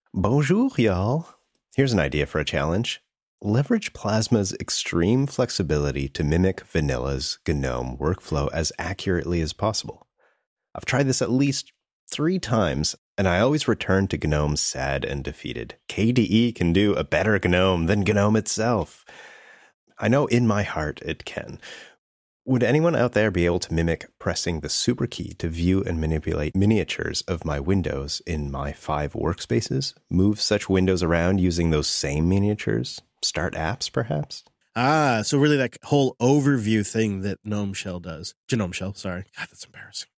Bonjour, y'all. Here's an idea for a challenge. Leverage Plasma's extreme flexibility to mimic Vanilla's GNOME workflow as accurately as possible. I've tried this at least 3 times, and I always return to GNOME sad and defeated. KDE can do a better GNOME than GNOME itself. I know in my heart it can. Would anyone out there be able to mimic pressing the super key to view and manipulate miniatures of my windows in my 5 workspaces? Move such windows around using those same miniatures? Start apps, perhaps? So really that whole overview thing that GNOME Shell does. GNOME Shell, sorry. God, that's embarrassing.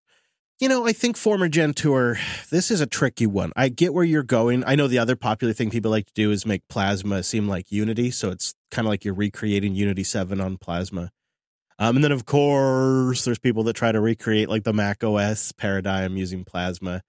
I think former Gentoo, this is a tricky one. I get where you're going. I know the other popular thing people like to do is make Plasma seem like Unity, so it's kind of like you're recreating Unity 7 on Plasma. And then, of course, there's people that try to recreate like the Mac OS paradigm using Plasma.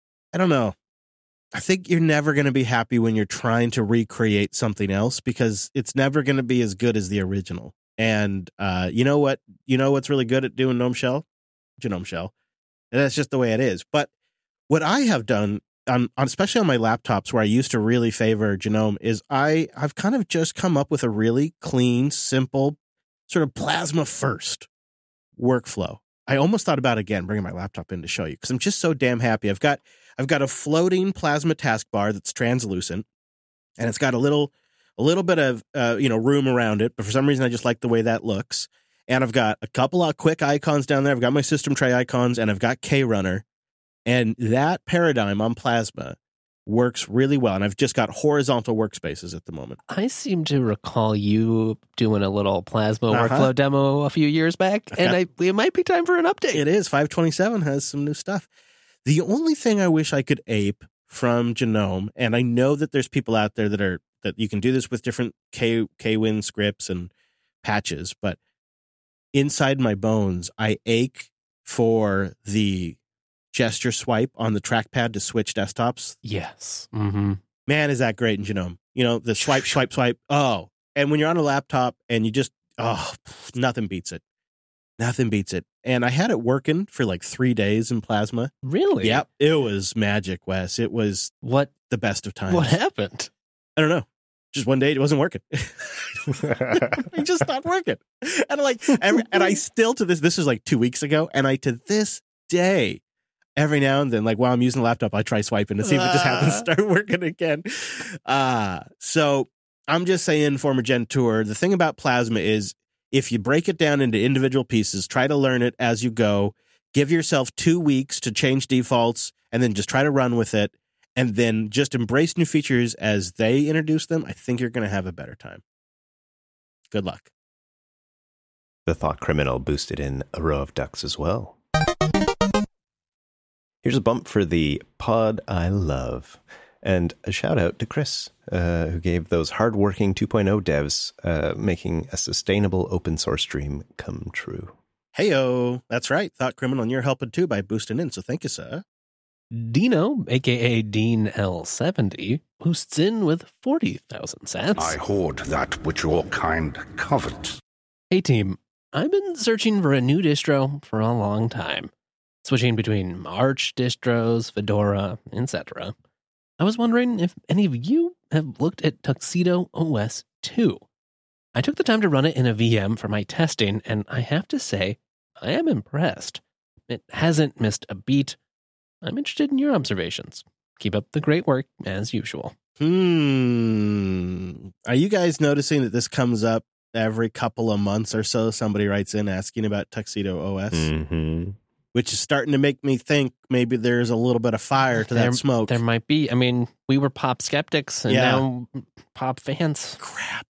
I don't know. I think you're never going to be happy when you're trying to recreate something else because it's never going to be as good as the original. And you know what? You know what's really good at doing GNOME Shell? GNOME Shell. And that's just the way it is. But what I have done, especially on my laptops where I used to really favor GNOME, is I've kind of just come up with a really clean, simple, sort of Plasma first workflow. I almost thought about, again, bringing my laptop in to show you because I'm just so damn happy. I've got a floating Plasma taskbar that's translucent, and it's got a little bit of room around it. But for some reason, I just like the way that looks. And I've got a couple of quick icons down there. I've got my system tray icons, and I've got KRunner. And that paradigm on Plasma works really well. And I've just got horizontal workspaces at the moment. I seem to recall you doing a little Plasma workflow demo a few years back, and it might be time for an update. It is. 527 has some new stuff. The only thing I wish I could ape from GNOME, and I know that there's people out there that you can do this with different Kwin scripts and patches, but inside my bones, I ache for the gesture swipe on the trackpad to switch desktops. Yes. Mm-hmm. Man, is that great in GNOME. The swipe. Oh, and when you're on a laptop and you just, nothing beats it. Nothing beats it. And I had it working for like 3 days in Plasma. Really? Yep. It was magic, Wes. It was the best of times. What happened? I don't know. Just one day it wasn't working. It just stopped working. And I still to this was like 2 weeks ago. And to this day, every now and then, like while I'm using the laptop, I try swiping to see if it just happens to start working again. So I'm just saying, former Gentoo, the thing about Plasma is if you break it down into individual pieces, try to learn it as you go, give yourself 2 weeks to change defaults, and then just try to run with it, and then just embrace new features as they introduce them, I think you're going to have a better time. Good luck. The Thought Criminal boosted in a row of ducks as well. Here's a bump for the pod I love. And a shout out to Chris, who gave those hardworking 2.0 devs making a sustainable open source dream come true. Heyo, that's right. Thought Criminal, and you're helping too by boosting in, so thank you, sir. Dino, a.k.a. Dean L70, boosts in with 40,000 sats. I hoard that which your kind covets. Hey team, I've been searching for a new distro for a long time, switching between Arch distros, Fedora, etc. I was wondering if any of you have looked at Tuxedo OS 2. I took the time to run it in a VM for my testing, and I have to say, I am impressed. It hasn't missed a beat. I'm interested in your observations. Keep up the great work, as usual. Are you guys noticing that this comes up every couple of months or so? Somebody writes in asking about Tuxedo OS. Mm-hmm. Which is starting to make me think maybe there's a little bit of fire to that smoke. There might be. I mean, we were pop skeptics and now pop fans. Crap.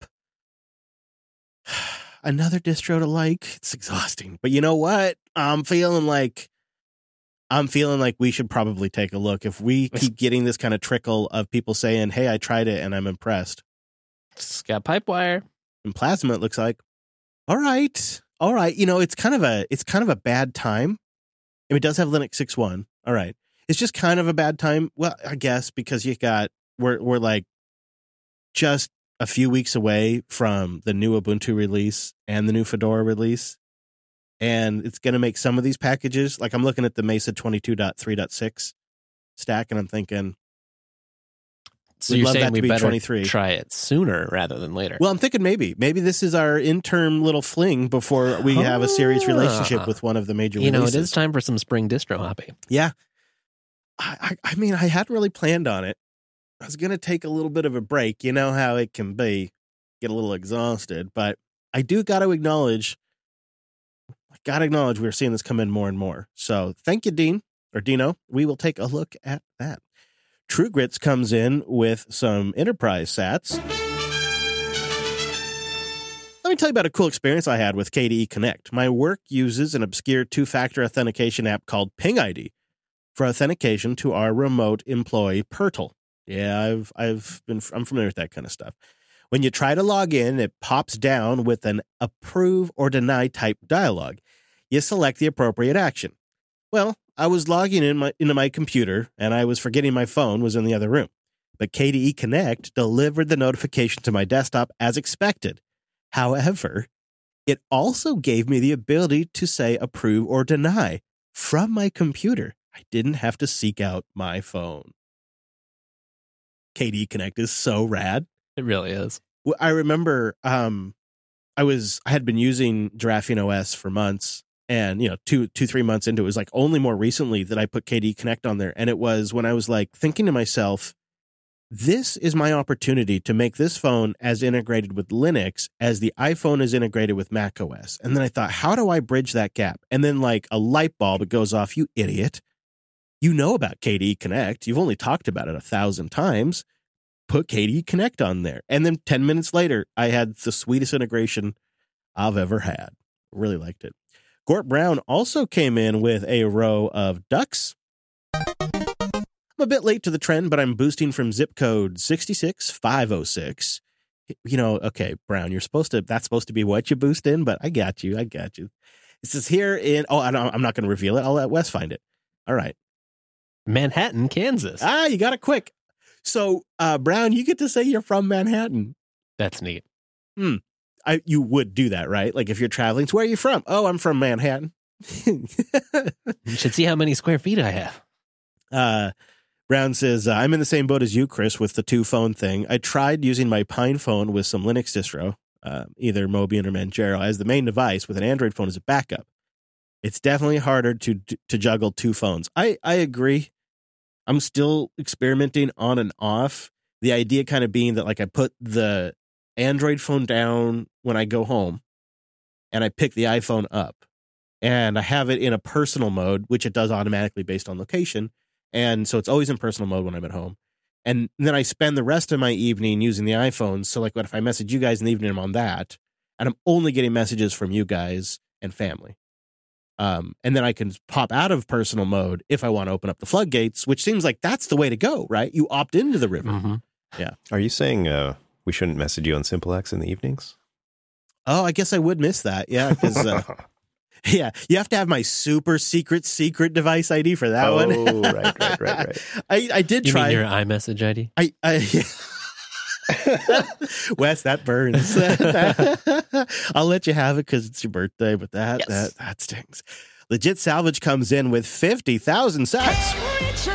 Another distro to like. It's exhausting. But you know what? I'm feeling like we should probably take a look. If we keep getting this kind of trickle of people saying, hey, I tried it and I'm impressed. It's got Pipewire. And Plasma, it looks like. All right. It's kind of a bad time. I mean, it does have Linux 6.1. All right. It's just kind of a bad time. Well, I guess because we're like just a few weeks away from the new Ubuntu release and the new Fedora release. And it's going to make some of these packages, like I'm looking at the Mesa 22.3.6 stack and I'm thinking, So We'd you're love saying that we to be better 23. try it sooner rather than later. Well, I'm thinking maybe this is our interim little fling before we have a serious relationship with one of the major releases. It is time for some spring distro hopping. Yeah. I mean, I hadn't really planned on it. I was going to take a little bit of a break. You know how it can be, get a little exhausted, but I do got to acknowledge we're seeing this come in more and more. So thank you, Dino. We will take a look at that. True Grits comes in with some enterprise sats. Let me tell you about a cool experience I had with KDE Connect. My work uses an obscure two-factor authentication app called Ping ID for authentication to our remote employee Pertle. Yeah, I'm familiar with that kind of stuff. When you try to log in, it pops down with an approve or deny type dialog. You select the appropriate action. Well, I was logging into my computer, and I was forgetting my phone was in the other room. But KDE Connect delivered the notification to my desktop as expected. However, it also gave me the ability to say approve or deny from my computer. I didn't have to seek out my phone. KDE Connect is so rad. It really is. I remember I had been using Giraffing OS for months, and 2-3 months into it, was like only more recently that I put KDE Connect on there. And it was when I was like thinking to myself, this is my opportunity to make this phone as integrated with Linux as the iPhone is integrated with Mac OS. And then I thought, how do I bridge that gap? And then like a light bulb goes off. You idiot. You know about KDE Connect. You've only talked about it 1,000 times. Put KDE Connect on there. And then 10 minutes later, I had the sweetest integration I've ever had. Really liked it. Gort Brown also came in with a row of ducks. I'm a bit late to the trend, but I'm boosting from zip code 66506. Okay, Brown, that's supposed to be what you boost in, but I got you. This is here in, I'm not going to reveal it. I'll let Wes find it. All right. Manhattan, Kansas. You got it quick. So, Brown, you get to say you're from Manhattan. That's neat. You would do that, right? Like if you're traveling, where are you from? Oh, I'm from Manhattan. You should see how many square feet I have. Brown says, I'm in the same boat as you, Chris, with the 2-phone thing. I tried using my Pine phone with some Linux distro, either Mobian or Manjaro, as the main device with an Android phone as a backup. It's definitely harder to juggle 2 phones. I agree. I'm still experimenting on and off. The idea kind of being that like I put the Android phone down when I go home and I pick the iPhone up and I have it in a personal mode, which it does automatically based on location. And so it's always in personal mode when I'm at home. And then I spend the rest of my evening using the iPhone. So like what if I message you guys in the evening, I'm on that and I'm only getting messages from you guys and family. And then I can pop out of personal mode if I want to open up the floodgates, which seems like that's the way to go, right? You opt into the river. Mm-hmm. Yeah. Are you saying we shouldn't message you on SimpleX in the evenings? Oh, I guess I would miss that. Yeah. Because, yeah, you have to have my super secret device ID for that one. Oh, right. I did try. You mean your iMessage ID? Wes, that burns. I'll let you have it because it's your birthday, but that stings. Legit Salvage comes in with 50,000 sats.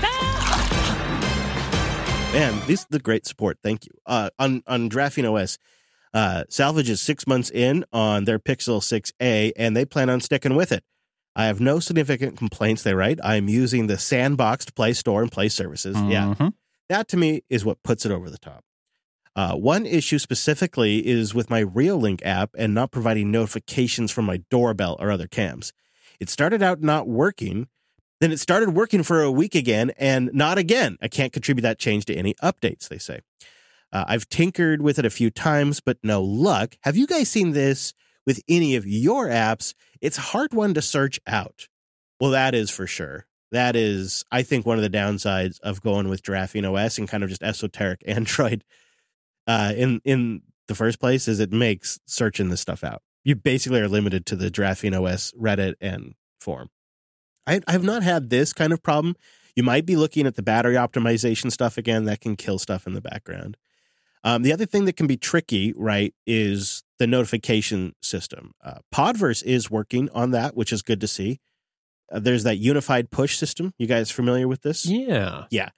Man, this is the great support. Thank you. On Giraffing OS, Salvage is 6 months in on their Pixel 6a, and they plan on sticking with it. I have no significant complaints, they write. I'm using the sandboxed Play Store and Play services. Mm-hmm. Yeah, that to me is what puts it over the top. One issue specifically is with my Reolink app and not providing notifications from my doorbell or other cams. It started out not working, then it started working for a week again, and not again. I can't contribute that change to any updates, they say. I've tinkered with it a few times, but no luck. Have you guys seen this with any of your apps? It's a hard one to search out. Well, that is for sure. That is, I think, one of the downsides of going with Giraffing OS and kind of just esoteric Android in the first place is it makes searching this stuff out. You basically are limited to the Giraffing OS Reddit and forum. I have not had this kind of problem. You might be looking at the battery optimization stuff again. That can kill stuff in the background. The other thing that can be tricky, right, is the notification system. Podverse is working on that, which is good to see. There's that unified push system. You guys familiar with this? Yeah. Yeah.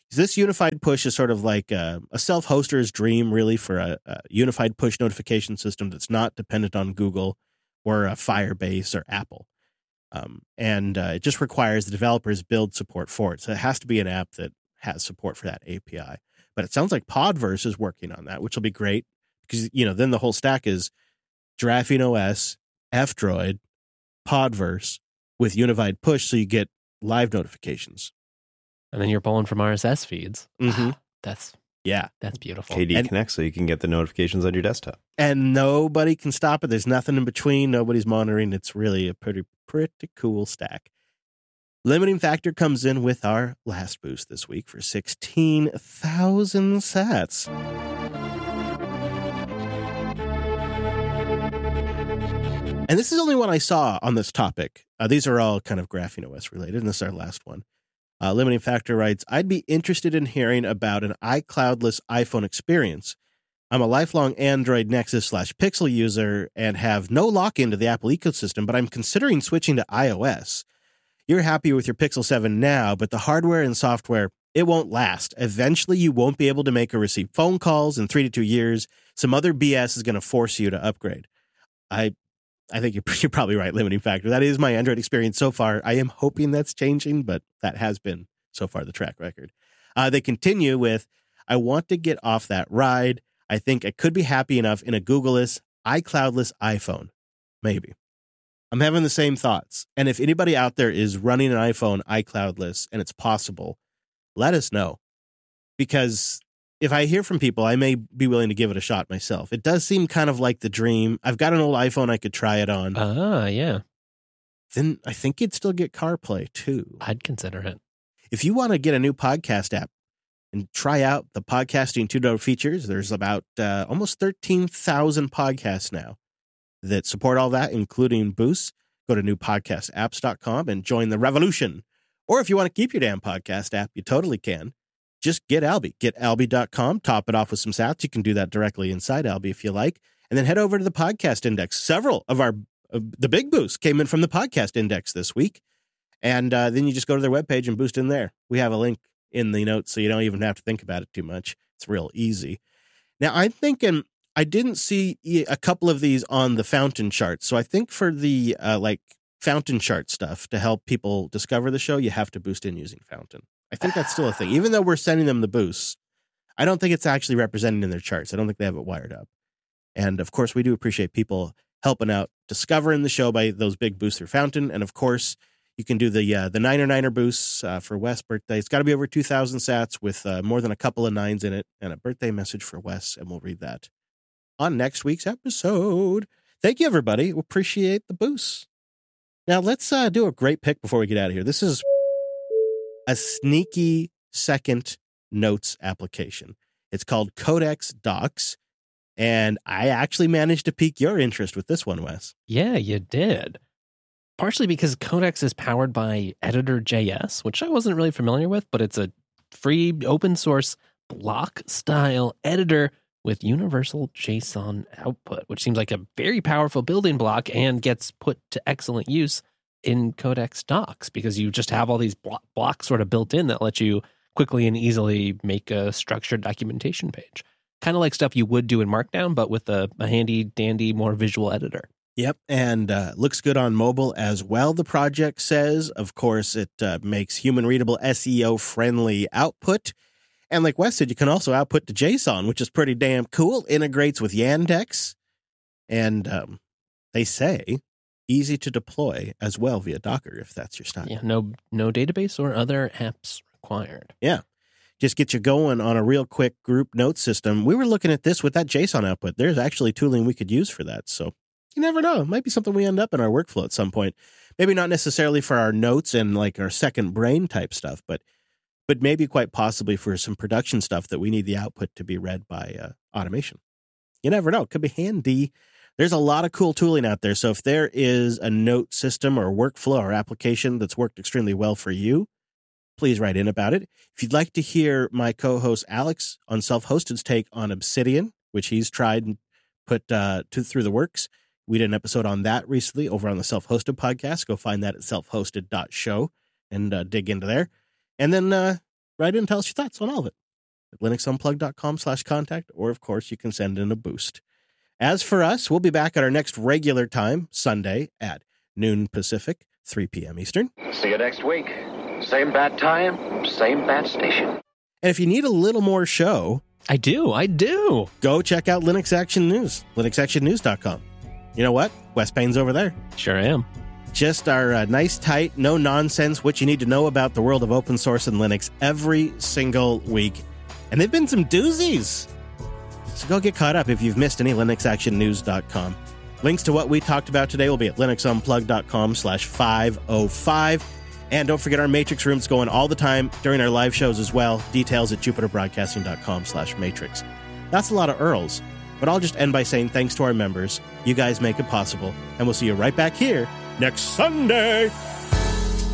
This unified push is sort of like a self-hoster's dream, really, for a unified push notification system that's not dependent on Google or Firebase or Apple. And it just requires the developers build support for it. So it has to be an app that has support for that API. But it sounds like Podverse is working on that, which will be great because, then the whole stack is Giraffing OS, F-Droid, Podverse with unified push, so you get live notifications. And then you're pulling from RSS feeds. Mm-hmm. That's beautiful. KDE Connect, so you can get the notifications on your desktop. And nobody can stop it. There's nothing in between. Nobody's monitoring. It's really a pretty cool stack. Limiting factor comes in with our last boost this week for 16,000 sats. And this is only one I saw on this topic. These are all kind of Graphene OS related, and this is our last one. Limiting Factor writes, I'd be interested in hearing about an iCloudless iPhone experience. I'm a lifelong Android Nexus /Pixel user and have no lock-in to the Apple ecosystem, but I'm considering switching to iOS. You're happy with your Pixel 7 now, but the hardware and software, it won't last. Eventually, you won't be able to make or receive phone calls in 3 to 2 years. Some other BS is going to force you to upgrade. I think you're probably right, Limiting Factor. That is my Android experience so far. I am hoping that's changing, but that has been so far the track record. They continue with, I want to get off that ride. I think I could be happy enough in a Googleless, iCloudless iPhone. Maybe. I'm having the same thoughts. And if anybody out there is running an iPhone iCloudless and it's possible, let us know. Because if I hear from people, I may be willing to give it a shot myself. It does seem kind of like the dream. I've got an old iPhone I could try it on. Yeah. Then I think you'd still get CarPlay too. I'd consider it. If you want to get a new podcast app and try out the podcasting 2.0 features, there's about almost 13,000 podcasts now that support all that, including Boost. Go to newpodcastapps.com and join the revolution. Or if you want to keep your damn podcast app, you totally can. Just get Alby. Get Alby.com, top it off with some sats. You can do that directly inside Alby if you like. And then head over to the podcast index. Several of the big boosts came in from the podcast index this week. And then you just go to their webpage and boost in there. We have a link in the notes, so you don't even have to think about it too much. It's real easy. Now, I'm thinking I didn't see a couple of these on the Fountain chart. So I think for the Fountain chart stuff to help people discover the show, you have to boost in using Fountain. I think that's still a thing. Even though we're sending them the boosts, I don't think it's actually represented in their charts. I don't think they have it wired up. And of course, we do appreciate people helping out, discovering the show by those big boosts through Fountain. And of course, you can do the Niner boosts for Wes' birthday. It's got to be over 2,000 sats with more than a couple of nines in it and a birthday message for Wes. And we'll read that on next week's episode. Thank you, everybody. We appreciate the boosts. Now, let's do a great pick before we get out of here. This is a sneaky second notes application. It's called Codex Docs, and I actually managed to pique your interest with this one, Wes. Yeah, you did. Partially because Codex is powered by Editor.js, which I wasn't really familiar with, but it's a free open source block style editor with universal JSON output, which seems like a very powerful building block and gets put to excellent use in Codex Docs because you just have all these blocks sort of built in that let you quickly and easily make a structured documentation page. Kind of like stuff you would do in Markdown, but with a handy dandy, more visual editor. Yep, and looks good on mobile as well, the project says. Of course, it makes human-readable, SEO-friendly output. And like Wes said, you can also output to JSON, which is pretty damn cool. Integrates with Yandex. And they say easy to deploy as well via Docker, if that's your style. Yeah, no database or other apps required. Yeah. Just get you going on a real quick group note system. We were looking at this with that JSON output. There's actually tooling we could use for that. So you never know. It might be something we end up in our workflow at some point. Maybe not necessarily for our notes and like our second brain type stuff, but maybe quite possibly for some production stuff that we need the output to be read by automation. You never know. It could be handy. There's a lot of cool tooling out there. So if there is a note system or workflow or application that's worked extremely well for you, please write in about it. If you'd like to hear my co-host Alex on Self-Hosted's take on Obsidian, which he's tried and put through the works, we did an episode on that recently over on the Self-Hosted podcast. Go find that at selfhosted.show and dig into there. And then write in and tell us your thoughts on all of it at linuxunplug.com/contact, or of course you can send in a boost. As for us, we'll be back at our next regular time, Sunday at noon Pacific, 3 p.m. Eastern. See you next week. Same bat time, same bat station. And if you need a little more show, I do. go check out Linux Action News, linuxactionnews.com. You know what? Wes Payne's over there. Sure am. Just our nice, tight, no nonsense, what you need to know about the world of open source and Linux every single week. And they've been some doozies. So go get caught up if you've missed any linuxactionnews.com. Links to what we talked about today will be at linuxunplug.com/505. And don't forget our Matrix room's going all the time during our live shows as well. Details at jupiterbroadcasting.com/matrix. That's a lot of Earls, but I'll just end by saying thanks to our members. You guys make it possible, and we'll see you right back here next Sunday.